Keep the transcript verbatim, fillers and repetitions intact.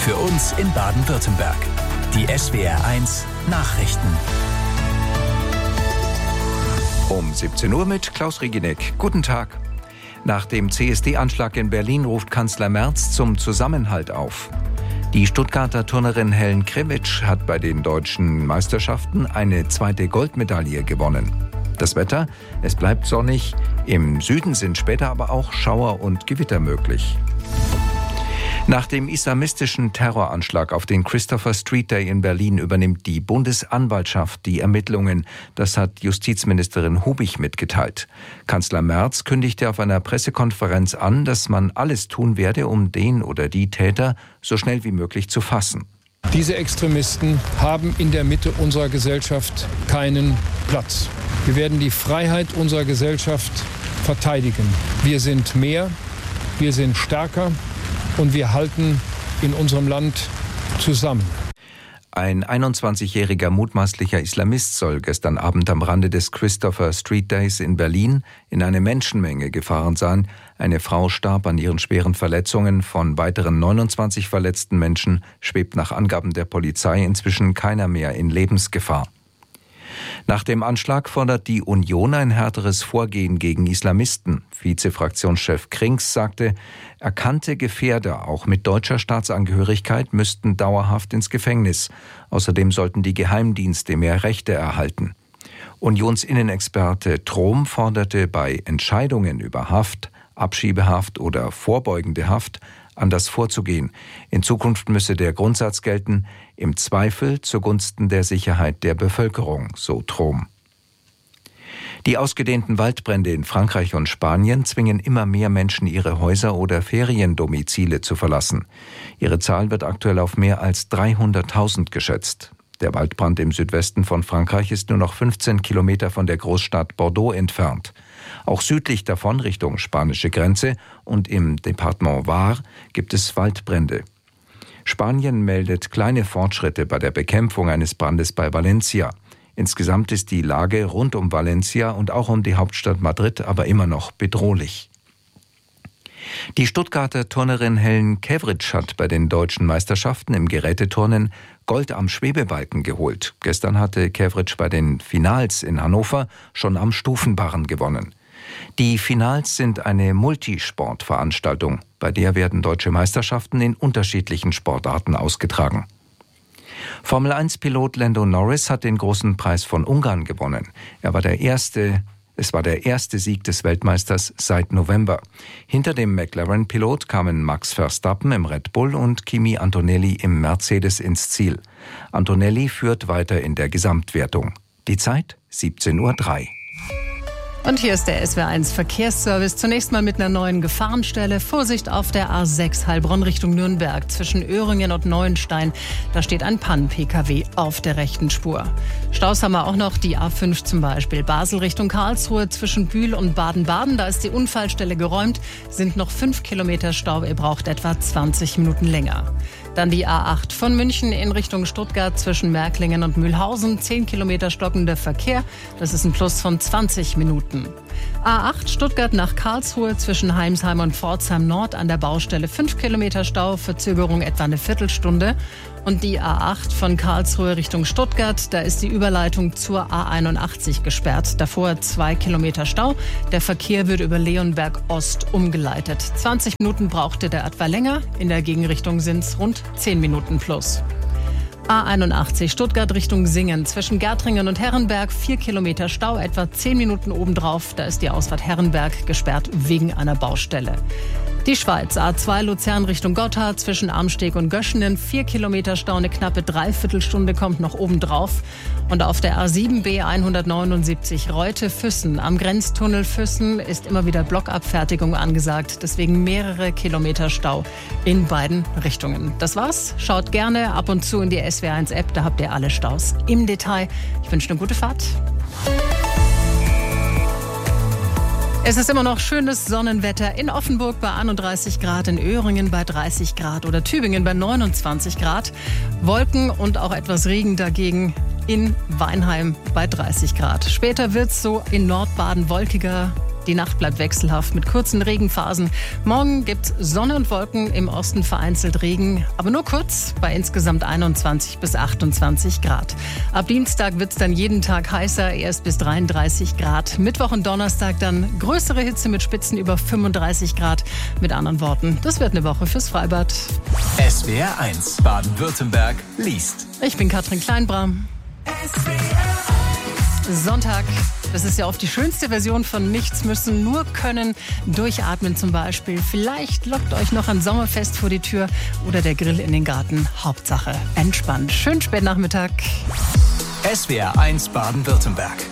Für uns in Baden-Württemberg. Die S W R eins Nachrichten. Um siebzehn Uhr mit Klaus Riegeneck. Guten Tag. Nach dem C S D-Anschlag in Berlin ruft Kanzler Merz zum Zusammenhalt auf. Die Stuttgarter Turnerin Helen Krewitsch hat bei den deutschen Meisterschaften eine zweite Goldmedaille gewonnen. Das Wetter, es bleibt sonnig. Im Süden sind später aber auch Schauer und Gewitter möglich. Nach dem islamistischen Terroranschlag auf den Christopher Street Day in Berlin übernimmt die Bundesanwaltschaft die Ermittlungen. Das hat Justizministerin Hubich mitgeteilt. Kanzler Merz kündigte auf einer Pressekonferenz an, dass man alles tun werde, um den oder die Täter so schnell wie möglich zu fassen. Diese Extremisten haben in der Mitte unserer Gesellschaft keinen Platz. Wir werden die Freiheit unserer Gesellschaft verteidigen. Wir sind mehr, wir sind stärker. Und wir halten in unserem Land zusammen. Ein einundzwanzigjähriger mutmaßlicher Islamist soll gestern Abend am Rande des Christopher Street Days in Berlin in eine Menschenmenge gefahren sein. Eine Frau starb an ihren schweren Verletzungen. Von weiteren neunundzwanzig verletzten Menschen schwebt nach Angaben der Polizei inzwischen keiner mehr in Lebensgefahr. Nach dem Anschlag fordert die Union ein härteres Vorgehen gegen Islamisten. Vizefraktionschef Krings sagte, erkannte Gefährder, auch mit deutscher Staatsangehörigkeit, müssten dauerhaft ins Gefängnis. Außerdem sollten die Geheimdienste mehr Rechte erhalten. Unionsinnenexperte Trom forderte bei Entscheidungen über Haft, Abschiebehaft oder vorbeugende Haft anders vorzugehen. In Zukunft müsse der Grundsatz gelten, im Zweifel zugunsten der Sicherheit der Bevölkerung, so Trom. Die ausgedehnten Waldbrände in Frankreich und Spanien zwingen immer mehr Menschen, ihre Häuser oder Feriendomizile zu verlassen. Ihre Zahl wird aktuell auf mehr als dreihunderttausend geschätzt. Der Waldbrand im Südwesten von Frankreich ist nur noch fünfzehn Kilometer von der Großstadt Bordeaux entfernt. Auch südlich davon Richtung spanische Grenze und im Departement Var gibt es Waldbrände. Spanien meldet kleine Fortschritte bei der Bekämpfung eines Brandes bei Valencia. Insgesamt ist die Lage rund um Valencia und auch um die Hauptstadt Madrid aber immer noch bedrohlich. Die Stuttgarter Turnerin Helen Krewitsch hat bei den deutschen Meisterschaften im Geräteturnen Gold am Schwebebalken geholt. Gestern hatte Krewitsch bei den Finals in Hannover schon am Stufenbarren gewonnen. Die Finals sind eine Multisportveranstaltung, bei der werden deutsche Meisterschaften in unterschiedlichen Sportarten ausgetragen. Formel eins Pilot Lando Norris hat den großen Preis von Ungarn gewonnen. Er war der erste, es war der erste Sieg des Weltmeisters seit November. Hinter dem McLaren-Pilot kamen Max Verstappen im Red Bull und Kimi Antonelli im Mercedes ins Ziel. Antonelli führt weiter in der Gesamtwertung. Die Zeit siebzehn Uhr drei. Und hier ist der S W R eins Verkehrsservice. Zunächst mal mit einer neuen Gefahrenstelle. Vorsicht auf der A sechs Heilbronn Richtung Nürnberg zwischen Öhringen und Neuenstein. Da steht ein Pannen-P K W auf der rechten Spur. Staus haben wir auch noch die A fünf zum Beispiel. Basel Richtung Karlsruhe zwischen Bühl und Baden-Baden. Da ist die Unfallstelle geräumt. Sind noch fünf Kilometer Stau. Ihr braucht etwa zwanzig Minuten länger. Dann die A acht von München in Richtung Stuttgart zwischen Märklingen und Mühlhausen. zehn Kilometer stockender Verkehr. Das ist ein Plus von zwanzig Minuten. A acht Stuttgart nach Karlsruhe zwischen Heimsheim und Pforzheim Nord an der Baustelle. fünf Kilometer Stau, Verzögerung etwa eine Viertelstunde. Und die A acht von Karlsruhe Richtung Stuttgart, da ist die Überleitung zur A einundachtzig gesperrt. Davor zwei Kilometer Stau. Der Verkehr wird über Leonberg Ost umgeleitet. zwanzig Minuten brauchte der etwa länger. In der Gegenrichtung sind es rund zehn Minuten plus. A einundachtzig Stuttgart Richtung Singen zwischen Gärtringen und Herrenberg, vier Kilometer Stau, etwa zehn Minuten obendrauf. Da ist die Ausfahrt Herrenberg gesperrt wegen einer Baustelle. Die Schweiz, A zwei Luzern Richtung Gotthard zwischen Amsteg und Göschenen, vier Kilometer Stau, eine knappe Dreiviertelstunde kommt noch obendrauf. Und auf der A sieben B hundertneunundsiebzig Reute-Füssen am Grenztunnel Füssen ist immer wieder Blockabfertigung angesagt. Deswegen mehrere Kilometer Stau in beiden Richtungen. Das war's. Schaut gerne ab und zu in die S W R eins App, da habt ihr alle Staus im Detail. Ich wünsche eine gute Fahrt. Es ist immer noch schönes Sonnenwetter in Offenburg bei einunddreißig Grad, in Öhringen bei dreißig Grad oder Tübingen bei neunundzwanzig Grad. Wolken und auch etwas Regen dagegen in Weinheim bei dreißig Grad. Später wird es so in Nordbaden wolkiger Die Nacht bleibt wechselhaft mit kurzen Regenphasen. Morgen gibt's Sonne und Wolken, im Osten vereinzelt Regen, aber nur kurz, bei insgesamt einundzwanzig bis achtundzwanzig Grad. Ab Dienstag wird's dann jeden Tag heißer, erst bis dreiunddreißig Grad. Mittwoch und Donnerstag dann größere Hitze mit Spitzen über fünfunddreißig Grad. Mit anderen Worten, das wird eine Woche fürs Freibad. S W R eins Baden-Württemberg liest. Ich bin Katrin Kleinbram. Sonntag. Das ist ja oft die schönste Version von nichts müssen, nur können, durchatmen zum Beispiel. Vielleicht lockt euch noch ein Sommerfest vor die Tür oder der Grill in den Garten. Hauptsache entspannt. Schönen Spätnachmittag. S W R eins Baden-Württemberg.